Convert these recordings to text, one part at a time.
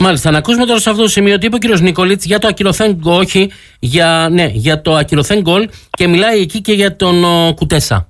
Μάλιστα, να ακούσουμε τώρα σε αυτό το σημείο τι είπε ο κύριος Νίκολιτς για το ακυρωθέν γκολ, όχι, για το ακυρωθέν γκολ, και μιλάει εκεί και για τον Κουτέσα.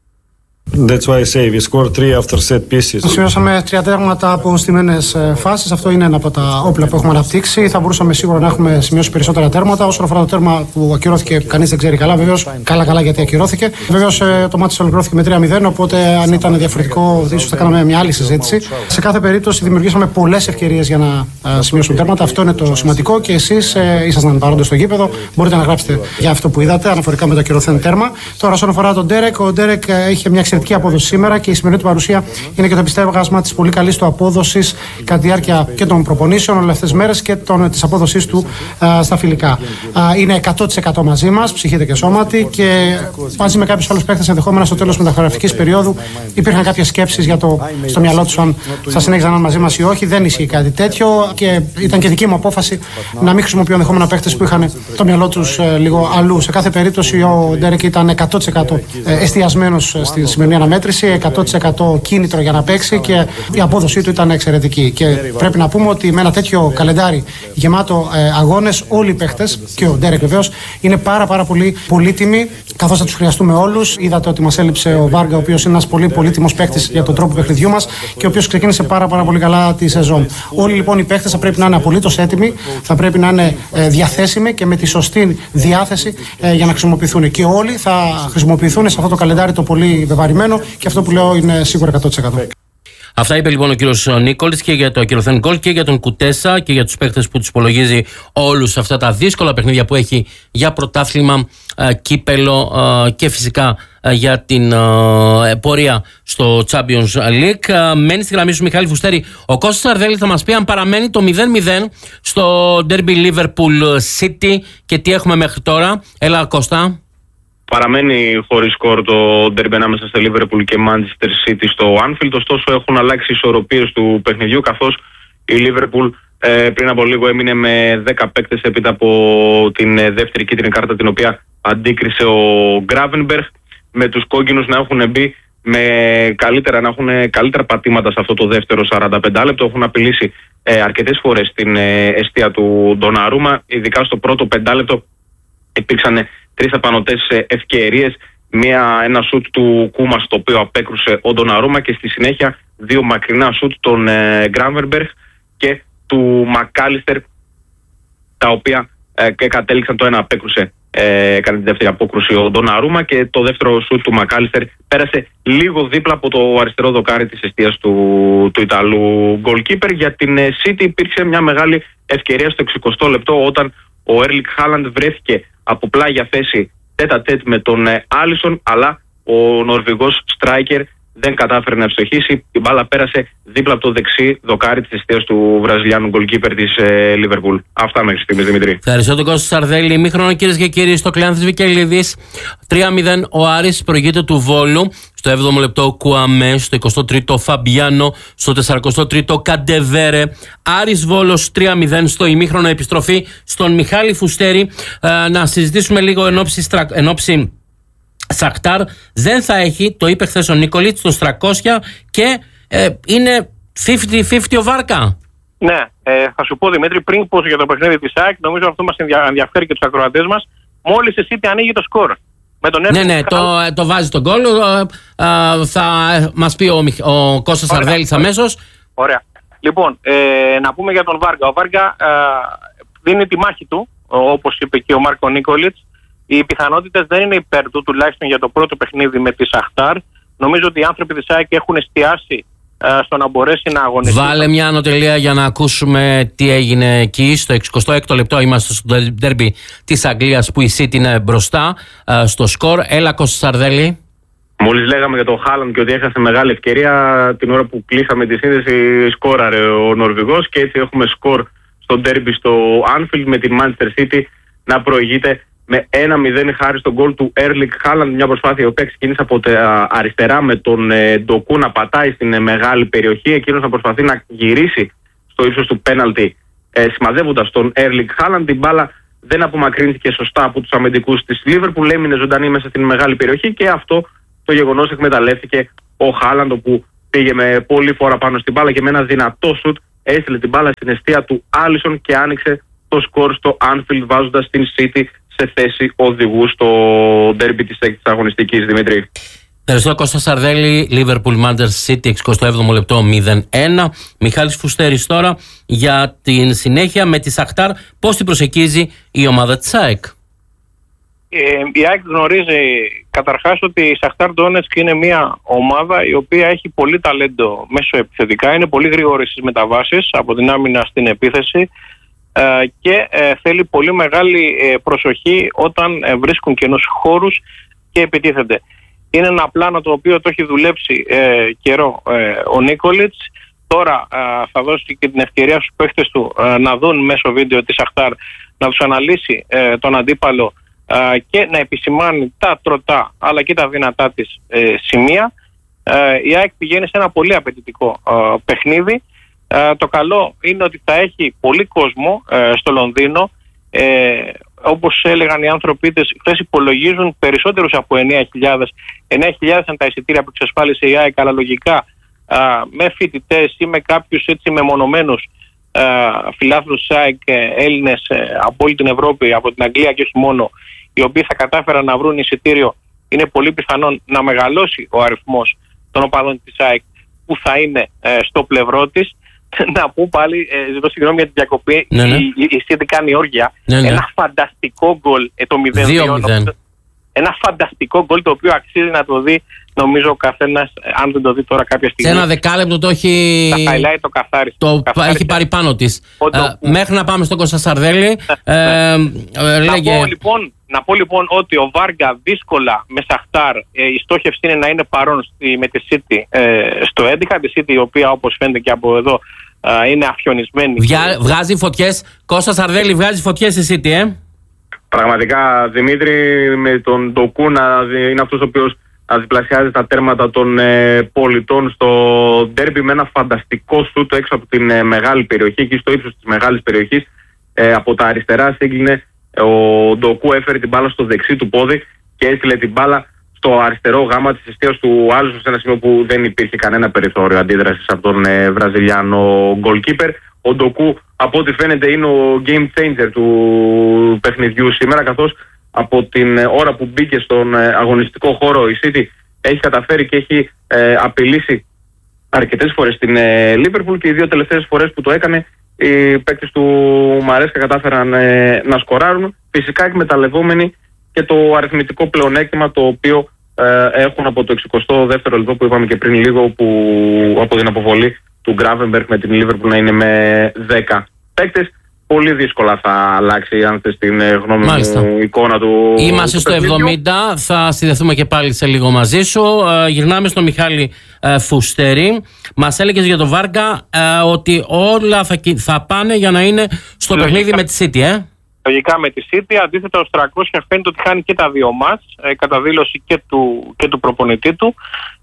That's why I say we scored 3 after set pieces. Σημειώσαμε 3 τέρματα από στημένες φάσεις. Αυτό είναι ένα από τα όπλα που έχουμε αναπτύξει. Θα μπορούσαμε σίγουρα να έχουμε σημειώσει περισσότερα τέρματα. Όσον αφορά το τέρμα που ακυρώθηκε, κανείς δεν ξέρει καλά. Βεβαίως, καλά γιατί ακυρώθηκε. Βεβαίως, το μάτι ολοκληρώθηκε με 3-0. Οπότε, αν ήταν διαφορετικό, ίσως θα κάναμε μια άλλη συζήτηση. Σε κάθε περίπτωση, δημιουργήσαμε πολλές ευκαιρίες για να σημειώσουμε τέρματα. Αυτό είναι το σημαντικό και εσείς ήσασταν παρόντες στο γήπεδο. Μπορείτε να γράψετε για αυτό που είδατε αναφορικά με το ακυρωθέν τέρμα. Τώρα, όσον αφορά τον Ντέρεκ, ο Ντέρεκ είχε μια εξαιρετική απόδοση σήμερα και η σημερινή του παρουσία είναι και το επιστέγασμα της πολύ καλής του απόδοσης κατά τη διάρκεια και των προπονήσεων όλες αυτές τις μέρες και της απόδοσης του στα φιλικά. Είναι 100% μαζί μας, ψυχείται και σώματι, και μαζί με κάποιους άλλους παίκτες ενδεχόμενα στο τέλος μεταγραφικής περίοδου υπήρχαν κάποιες σκέψεις στο μυαλό τους αν θα συνέχιζαν μαζί μας ή όχι. Δεν ισχύει κάτι τέτοιο και ήταν και δική μου απόφαση να μην χρησιμοποιώ ενδεχόμενα παίκτες που είχαν το μυαλό τους λίγο αλλού. Σε κάθε περίπτωση ο Ντέρεκ ήταν 100% εστιασμένος στη σημερινή αναμέτρηση, 100% κίνητρο για να παίξει και η απόδοσή του ήταν εξαιρετική. Και πρέπει να πούμε ότι με ένα τέτοιο καλεντάρι γεμάτο αγώνες, όλοι οι παίχτες και ο Ντέρεκ βεβαίως είναι πάρα πολύ πολύτιμοι, καθώς θα τους χρειαστούμε όλους. Είδατε ότι μας έλειψε ο Βάργα, ο οποίος είναι ένας πολύ πολύτιμος παίκτης για τον τρόπο παιχνιδιού μας και ο οποίος ξεκίνησε πάρα πολύ καλά τη σεζόν. Όλοι λοιπόν οι παίκτες θα πρέπει να είναι απολύτως έτοιμοι, θα πρέπει να είναι διαθέσιμοι και με τη σωστή διάθεση για να χρησιμοποιηθούν. Και όλοι θα χρησιμοποιηθούν σε αυτό το καλεντάρι το πολύ βεβαρημένο και αυτό που λέω είναι σίγουρα 100%. Αυτά είπε λοιπόν ο κύριος Νίκολιτς και για το ακυρωθέν γκολ και για τον Κουτέσα και για τους παίκτες που τους υπολογίζει όλους αυτά τα δύσκολα παιχνίδια που έχει για πρωτάθλημα, κύπελο και φυσικά για την πορεία στο Champions League. Μένει στη γραμμή σου Μιχάλη Φουστέρη. Ο Κώστας Αρδέλη θα μας πει αν παραμένει το 0-0 στο Derby Liverpool City και τι έχουμε μέχρι τώρα. Έλα Κώστα. Παραμένει χωρίς σκορ το ντέρμπι ανάμεσα στη Liverpool και Manchester City στο Anfield. Ωστόσο έχουν αλλάξει οι ισορροπίες του παιχνιδιού, καθώς η Liverpool πριν από λίγο έμεινε με 10 παίκτες έπειτα από την δεύτερη κίτρινη κάρτα την οποία αντίκρισε ο Gravenberch, με τους κόκκινους να έχουν μπει να έχουν καλύτερα πατήματα σε αυτό το δεύτερο 45 λεπτό. Έχουν απειλήσει αρκετές φορές την εστία του Ντοναρούμα, ειδικά στο πρώτο 5 λεπτό υπήρξαν 3 απανωτές ευκαιρίες, ένα σουτ του Κούμα στο οποίο απέκρουσε ο Ντοναρούμα και στη συνέχεια 2 μακρινά σουτ των Gravenberch και του Μακάλιστερ, τα οποία κατέληξαν, το ένα απέκρουσε, έκανε τη δεύτερη απόκρουση ο Ντοναρούμα και το δεύτερο σουτ του Μακάλιστερ πέρασε λίγο δίπλα από το αριστερό δοκάρι της εστίας του Ιταλού goalkeeper. Για την City υπήρξε μια μεγάλη ευκαιρία στο 60 λεπτό όταν ο Έρλινγκ Χάλαντ βρέθηκε από πλάγια θέση τέτα-τέτ με τον Άλισον, αλλά ο Νορβηγός striker δεν κατάφερε να ευστοχίσει. Η μπάλα πέρασε δίπλα από το δεξί δοκάρι της εστίας του Βραζιλιάνου goalkeeper της Liverpool. Αυτά μέχρι στιγμής, Δημήτρη. Ευχαριστώ τον Κώστα Σαρδέλη. Ημίχρονο, κυρίες και κύριοι, στο Κλεάνθης Βικελίδης. 3-0 ο Άρης προηγείται του Βόλου. Στο 7ο λεπτό ο Κουαμέ, στο 23ο Φαμπιάνο, στο 43ο Καντεβέρε. Άρης Βόλος 3-0 στο ημίχρονο, επιστροφή στον Μιχάλη Φουστέρη. Να συζητήσουμε λίγο εν όψη Σαχτάρ. Δεν θα έχει, το είπε χθες ο Νίκολιτς, το 300 και είναι 50-50 ο Βάρκα. Ναι, θα σου πω Δημήτρη, πριν πω για το παιχνίδι της ΑΕΚ, νομίζω αυτό μας ενδιαφέρει και τους ακροατές μας. Μόλις εσύ ανοίγει το σκορ. Ναι, το βάζει τον γκολ. Θα μας πει ο Κώστας Αρδέλης αμέσως. Ωραία. Λοιπόν, να πούμε για τον Βάργα. Ο Βάργα δίνει τη μάχη του, όπως είπε και ο Μάρκο Νίκολιτς. Οι πιθανότητες δεν είναι υπέρ του, τουλάχιστον για το πρώτο παιχνίδι με τη Σαχτάρ. Νομίζω ότι οι άνθρωποι της ΑΕΚ έχουν εστιάσει στο να μπορέσει να αγωνιστεί. Βάλε μια ανωτελεία για να ακούσουμε τι έγινε εκεί. Στο 66ο λεπτό είμαστε στο ντέρμπι της Αγγλίας που η City είναι μπροστά στο σκορ. Έλα Κώστα Σαρδέλη. Μόλις λέγαμε για τον Χάλαντ και ότι έχασε μεγάλη ευκαιρία, την ώρα που κλείσαμε τη σύνδεση σκόραρε ο Νορβηγός και έτσι έχουμε σκορ στο ντέρμπι στο Anfield με την Manchester City να προηγείται με 1-0 χάρη στον γκολ του Έρλινγκ Χάλαντ. Μια προσπάθεια που ξεκίνησε από τα αριστερά με τον Ντοκού να πατάει στην μεγάλη περιοχή. Εκείνος να προσπαθεί να γυρίσει στο ύψος του πέναλτι, σημαδεύοντας τον Έρλινγκ Χάλαντ. Την μπάλα δεν απομακρύνθηκε σωστά από τους αμυντικούς της Liverpool, έμεινε ζωντανή μέσα στην μεγάλη περιοχή και αυτό το γεγονός εκμεταλλεύτηκε ο Χάλαντ, που πήγε με πολλή φορά πάνω στην μπάλα και με ένα δυνατό σουτ έστειλε την μπάλα στην εστία του Άλισον και άνοιξε το σκορ στο Anfield, βάζοντας την City σε θέση οδηγού στο ντέρμπι της έκτης αγωνιστικής, Δημήτρη. Ευχαριστώ, Κώστα Σαρδέλη. Liverpool Manchester City, 67ο λεπτό 0-1. Μιχάλης Φουστέρης τώρα για την συνέχεια με τη Σαχτάρ. Πώς την προσεγγίζει η ομάδα της ΑΕΚ? Η ΑΕΚ γνωρίζει καταρχάς ότι η Σαχτάρ Ντόνετσκ είναι μια ομάδα η οποία έχει πολύ ταλέντο μέσω επιθετικά, είναι πολύ γρήγορη στις μεταβάσεις από την άμυνα στην επίθεση και θέλει πολύ μεγάλη προσοχή όταν βρίσκουν κενούς χώρους και επιτίθενται. Είναι ένα πλάνο το οποίο το έχει δουλέψει καιρό ο Νίκολιτς. Τώρα θα δώσει και την ευκαιρία στους παίχτες του να δουν μέσω βίντεο τη Σαχτάρ, να τους αναλύσει τον αντίπαλο και να επισημάνει τα τροτά αλλά και τα δυνατά της σημεία. Η ΑΕΚ πηγαίνει σε ένα πολύ απαιτητικό παιχνίδι. Το καλό είναι ότι θα έχει πολύ κόσμο στο Λονδίνο. Όπως έλεγαν οι άνθρωποι της, χθες υπολογίζουν περισσότερους από 9.000. 9.000 είναι τα εισιτήρια που εξασφάλισε η ΑΕΚ, αλλά λογικά με φοιτητές ή με κάποιους έτσι μεμονωμένους φιλάθλους της ΑΕΚ, Έλληνες από όλη την Ευρώπη, από την Αγγλία και όχι μόνο, οι οποίοι θα κατάφεραν να βρουν εισιτήριο, είναι πολύ πιθανόν να μεγαλώσει ο αριθμός των οπαδών της ΑΕΚ που θα είναι στο πλευρό της. Να πω πάλι, ζητώ συγγνώμη για την διακοπή, η City κάνει όργια. Ένα φανταστικό γκολ το 0-2. Ένα φανταστικό γκολ το οποίο αξίζει να το δει, νομίζω, ο καθένας, αν δεν το δει τώρα κάποια στιγμή. Σε ένα δεκάλεπτο το έχει. Τα highlight το καθάρισε. Έχει πάρει πάνω της. Μέχρι να πάμε στον Κώστα Σαρδέλη. Να πω λοιπόν ότι ο Βάργα δύσκολα με Σαχτάρ, η στόχευση είναι να είναι παρόν με τη City στο 11. Τη City, η οποία όπως φαίνεται και από εδώ είναι αφιονισμένη. Βγάζει φωτιές. Κώστα Σαρδέλη, βγάζει φωτιές η City, Πραγματικά, Δημήτρη, με τον Ντοκού να είναι αυτός ο οποίος διπλασιάζει τα τέρματα των πολιτών στο ντέρμπι με ένα φανταστικό σούτ έξω από την μεγάλη περιοχή, εκεί στο ύψος της μεγάλης περιοχής. Από τα αριστερά σύγκλινε, ο Ντοκού έφερε την μπάλα στο δεξί του πόδι και έστειλε την μπάλα στο αριστερό γάμα της εστίας του Άλισον, σε ένα σημείο που δεν υπήρχε κανένα περιθώριο αντίδρασης από τον Βραζιλιάνο goalkeeper. Ο Ντοκού, από ό,τι φαίνεται, είναι ο game changer του παιχνιδιού σήμερα, καθώς από την ώρα που μπήκε στον αγωνιστικό χώρο η City έχει καταφέρει και έχει απειλήσει αρκετές φορές την Liverpool, και οι δύο τελευταίες φορές που το έκανε οι παίκτες του Μαρέσκα κατάφεραν να σκοράρουν, φυσικά εκμεταλλευόμενοι και το αριθμητικό πλεονέκτημα το οποίο έχουν από το 62ο λεπτό που είπαμε και πριν λίγο, που από την αποβολή του Gravenberch με την Liverpool να είναι με 10 παίκτες. Πολύ δύσκολα θα αλλάξει, αν θες την γνώμη μου, εικόνα του. Είμαστε στο 70, θα συνδεθούμε και πάλι σε λίγο μαζί σου. Γυρνάμε στον Μιχάλη Φουστέρη. Μας έλεγες για τον Βάργα ότι όλα θα πάνε για να είναι στο παιχνίδι με τη City, Λογικά με τη City. Αντίθετα, ο Στρακόσια φαίνεται ότι χάνει και τα δύο μάτς, κατά δήλωση και του προπονητή του.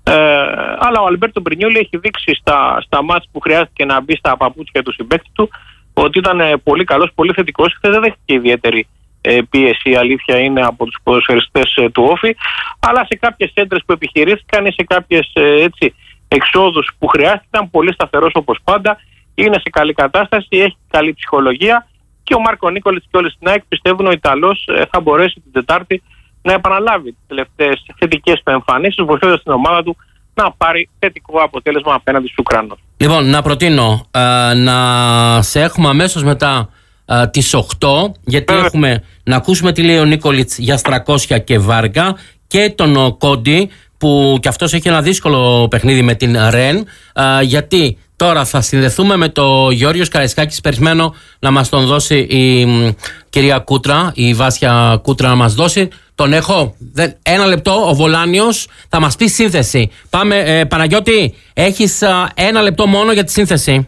Αλλά ο Αλμπέρτο Μπρινιόλι έχει δείξει στα μάτς που χρειάστηκε να μπει στα παπούτσια του συμπαίκτη του ότι ήταν πολύ καλός, πολύ θετικός. Δεν δέχτηκε ιδιαίτερη πίεση, η αλήθεια είναι, από τους ποδοσφαιριστές του Όφη, αλλά σε κάποιες έντρες που επιχειρήθηκαν ή σε κάποιες εξόδους που χρειάστηκαν, πολύ σταθερός όπως πάντα, είναι σε καλή κατάσταση, έχει καλή ψυχολογία, και ο Μάρκο Νίκολιτς και όλοι στην ΑΕΚ πιστεύουν ότι ο Ιταλός θα μπορέσει την Τετάρτη να επαναλάβει τις τελευταίες θετικές του εμφανίσεις, βοηθώντας την ομάδα του να πάρει θετικό αποτέλεσμα απέναντι στους Ουκρανούς. Λοιπόν, να προτείνω να σε έχουμε αμέσως μετά τις 8, γιατί έχουμε να ακούσουμε τι λέει ο Νίκολιτς για Στρακόσια και Βάργα, και τον Κόντι που κι αυτός έχει ένα δύσκολο παιχνίδι με την Ρεν, γιατί τώρα θα συνδεθούμε με το Γεώργιος Καραϊσκάκης, περιμένω να μας τον δώσει η κυρία Κούτρα, η Βάσια Κούτρα να μας δώσει. Τον έχω. Ένα λεπτό, ο Βολάνιος θα μας πει σύνθεση. Πάμε, Παναγιώτη, έχεις ένα λεπτό μόνο για τη σύνθεση.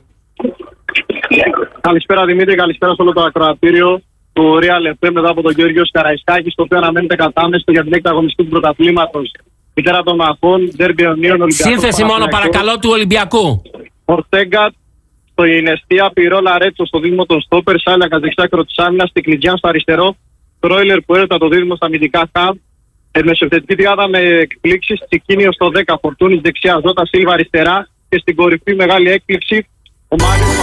Καλησπέρα Δημήτρη, καλησπέρα σε όλο το ακροατήριο του Real FM μετά από τον Γεώργιο Καραϊσκάκη, στο οποίο αναμένεται κατάμεστο για την έκτη αγωνιστική του πρωταθλήματος. Μητέρα των Μαχών, Ντέρμπι Ονίων, Ολυμπιακός. Σύνθεση μόνο, παρακαλώ, του Ολυμπιακού. Ορτέγκα στο Ινεστία, Πυρόλα Ρέτσο στο δίδυμο των Στόπερ, Σάλιακας δεξιά άκρο της άμυνας, Τικλιτζιάν στο αριστερό, Τρόιλερ που έρευνα το δίδυμο στα αμυντικά χαβ. Μεσοεπιθετική τριάδα με εκπλήξεις, Τσικίνιο στο 10, Φορτούνης δεξιά, Ζώτα Σίλβα αριστερά, και στην κορυφή μεγάλη έκπληξη ο Μάριος